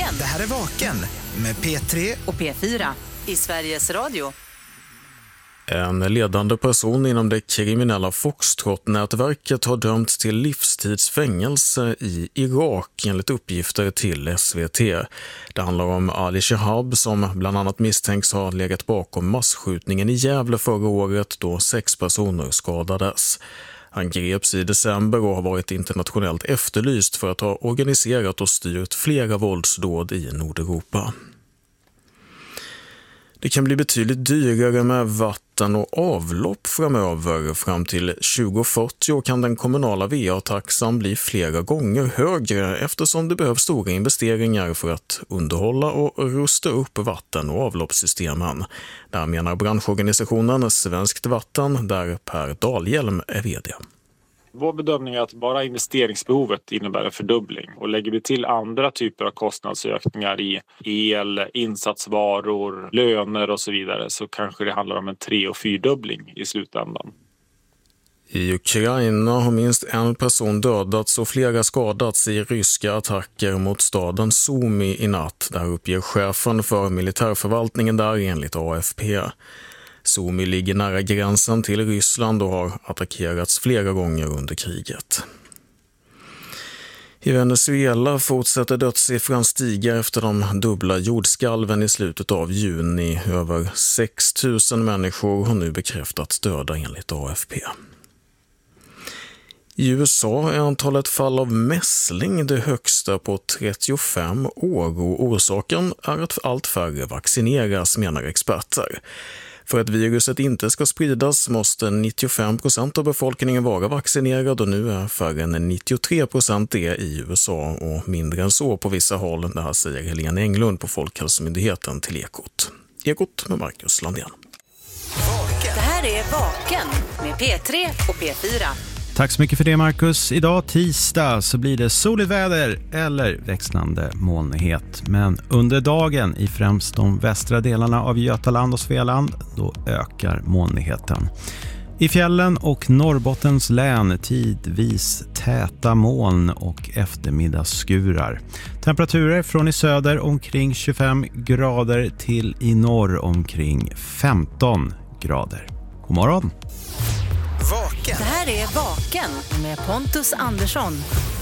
Vaken. Det här är Vaken med P3 och P4 i Sveriges Radio. En ledande person inom det kriminella Foxtrot-nätverket har dömts till livstidsfängelse i Irak enligt uppgifter till SVT. Det handlar om Ali Shehab som bland annat misstänks ha legat bakom massskjutningen i Gävle förra året då 6 personer skadades. Han greps i december och har varit internationellt efterlyst för att ha organiserat och styrt flera våldsdåd i Nordeuropa. Det kan bli betydligt dyrare med vatten och avlopp framöver. Fram till 2040 kan den kommunala VA-taxan bli flera gånger högre eftersom det behövs stora investeringar för att underhålla och rusta upp vatten- och avloppssystemen. Där menar branschorganisationen Svenskt Vatten, där Per Dahlhjelm är vd. Vår bedömning är att bara investeringsbehovet innebär en fördubbling, och lägger vi till andra typer av kostnadsökningar i el, insatsvaror, löner och så vidare, så kanske det handlar om en 3- och 4-dubbling i slutändan. I Ukraina har minst en person dödats och flera skadats i ryska attacker mot staden Sumy i natt. Där uppger chefen för militärförvaltningen där enligt AFP. Sumy ligger nära gränsen till Ryssland och har attackerats flera gånger under kriget. I Venezuela fortsätter dödssiffran stiga efter de dubbla jordskalven i slutet av juni. Över 6 000 människor har nu bekräftats döda enligt AFP. I USA är antalet fall av mässling det högsta på 35 år och orsaken är att allt färre vaccineras, menar experter. För att viruset inte ska spridas måste 95% av befolkningen vara vaccinerad och nu är färre än 93% det i USA och mindre än så på vissa håll. Det här säger Helene Englund på Folkhälsomyndigheten till Ekot. Ekot med Marcus Landén. Det här är Vaken med P3 och P4. Tack så mycket för det, Marcus. Idag tisdag så blir det soligt väder eller växlande molnighet. Men under dagen i främst de västra delarna av Götaland och Svealand då ökar molnigheten. I fjällen och Norrbottens län tidvis täta moln och eftermiddagsskurar. Temperaturer från i söder omkring 25 grader till i norr omkring 15 grader. God morgon! Vaken. Det här är Vaken med Pontus Andersson.